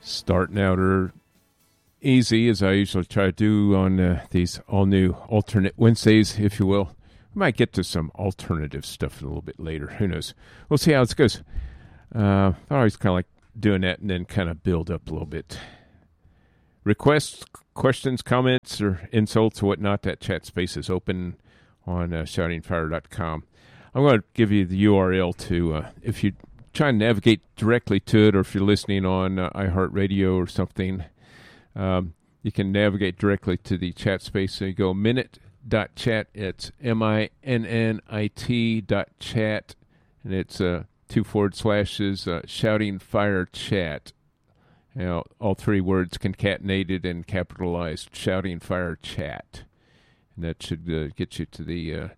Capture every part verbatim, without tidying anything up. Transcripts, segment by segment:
Starting out er, easy, as I usually try to do on uh, these all-new alternate Wednesdays, if you will. We might get to some alternative stuff a little bit later. Who knows? We'll see how it goes. Uh, I always kind of like doing that and then kind of build up a little bit. Requests, questions, comments, or insults or whatnot, that chat space is open on uh, shouting fire dot com. I'm going to give you the U R L to, uh, if you try and navigate directly to it, or if you're listening on uh, iHeartRadio or something, um, you can navigate directly to the chat space. So you go minute dot chat. It's M I N N I T dot chat, and it's uh, two forward slashes, uh, shouting fire chat. You know, all three words concatenated and capitalized, shouting fire chat. And that should uh, get you to the uh,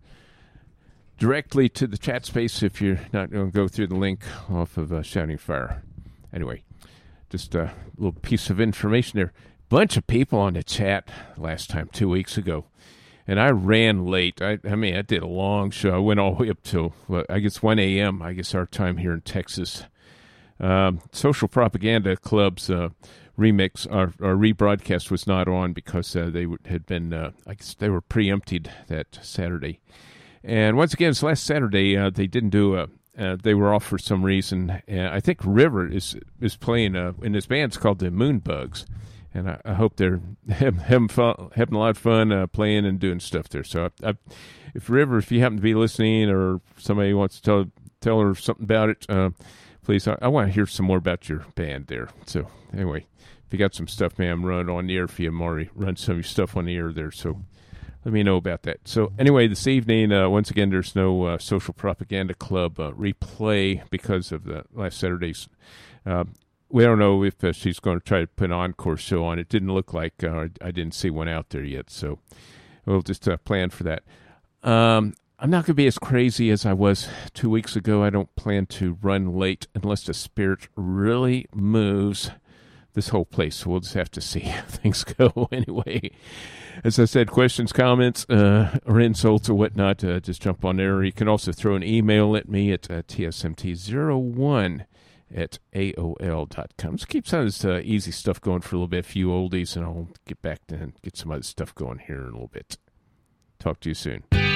directly to the chat space if you're not going to go through the link off of uh, Shouting Fire. Anyway, just a little piece of information there. Bunch of people on the chat last time, two weeks ago. And I ran late. I, I mean, I did a long show. I went all the way up till, well, I guess, one a.m., I guess, our time here in Texas. Um, Social Propaganda Club's uh, remix, or, or rebroadcast was not on because uh, they w- had been, uh, I guess they were preempted that Saturday. And once again, it's last Saturday, uh, they didn't do a, uh, they were off for some reason. Uh, I think River is is playing, uh, in his band's called the Moonbugs. And I, I hope they're having, having, fun, having a lot of fun uh, playing and doing stuff there. So I, I, if River, if you happen to be listening or somebody wants to tell, tell her something about it, uh, please, I, I want to hear some more about your band there. So anyway, if you got some stuff, man, run on the air. If you have already run some of your stuff on the air there, so let me know about that. So anyway, this evening, uh, once again, there's no uh, Social Propaganda Club uh, replay because of the last Saturday's. Uh, we don't know if uh, she's going to try to put an encore show on. It didn't look like, uh, I didn't see one out there yet, so we'll just uh, plan for that. Um, I'm not going to be as crazy as I was two weeks ago. I don't plan to run late unless the spirit really moves this whole place. So we'll just have to see how things go anyway. As I said, questions, comments, uh, or insults or whatnot, uh, just jump on there. You can also throw an email at me at uh, T S M T zero one at A O L dot com. Let's keep some of this uh, easy stuff going for a little bit, a few oldies, and I'll get back to and get some other stuff going here in a little bit. Talk to you soon.